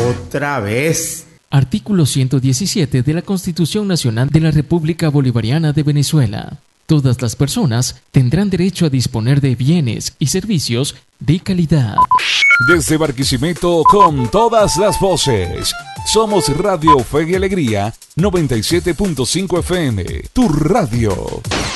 Otra vez. Artículo 117 de la Constitución Nacional de la República Bolivariana de Venezuela. Todas las personas tendrán derecho a disponer de bienes y servicios de calidad. Desde Barquisimeto con todas las voces. Somos Radio Fe y Alegría 97.5 FM, tu radio.